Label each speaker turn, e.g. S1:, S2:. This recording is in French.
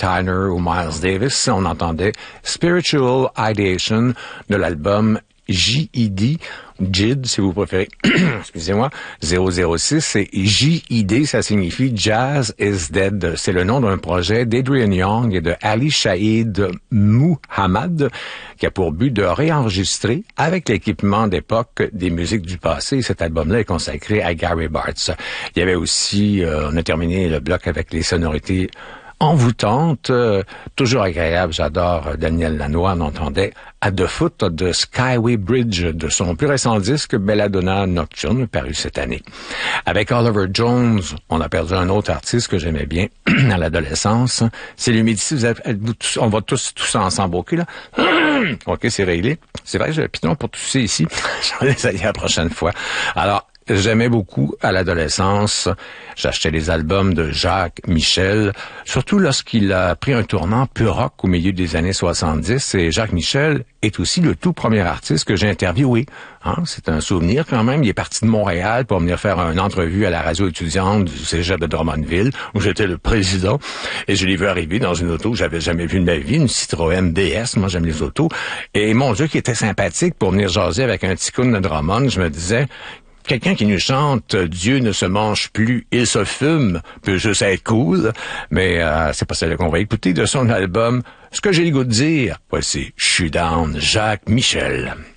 S1: Tyner ou Miles Davis. On entendait Spiritual Ideation de l'album J.I.D., JID, si vous préférez, excusez-moi, 006, et J.I.D., ça signifie Jazz is Dead. C'est le nom d'un projet d'Adrian Young et de Ali Shaheed Muhammad, qui a pour but de réenregistrer avec l'équipement d'époque des musiques du passé. Cet album-là est consacré à Gary Bartz. Il y avait aussi, on a terminé le bloc avec les sonorités envoûtante, toujours agréable. J'adore Daniel Lanois. On entendait À the Foot of the Skyway Bridge de son plus récent disque Belladonna Nocturne, paru cette année. Avec Oliver Jones, on a perdu un autre artiste que j'aimais bien à l'adolescence. C'est l'humidité. On va tous ensemble. OK, là? OK, c'est réglé. C'est vrai, j'ai le piton pour tousser ici. J'en vais essayer la prochaine fois. Alors, j'aimais beaucoup à l'adolescence. J'achetais les albums de Jacques Michel, surtout lorsqu'il a pris un tournant pur rock au milieu des années 70. Et Jacques Michel est aussi le tout premier artiste que j'ai interviewé. Hein? C'est un souvenir quand même. Il est parti de Montréal pour venir faire une entrevue à la radio étudiante du cégep de Drummondville, où j'étais le président. Et je l'ai vu arriver dans une auto que j'avais jamais vue de ma vie, une Citroën DS. Moi, j'aime les autos. Et mon Dieu, qui était sympathique pour venir jaser avec un petit coon de Drummond. Je me disais, quelqu'un qui nous chante « Dieu ne se mange plus, il se fume » peut juste être cool, mais c'est pas celle qu'on va écouter de son album. Ce que j'ai le goût de dire, voici « Je suis down » Jacques Michel.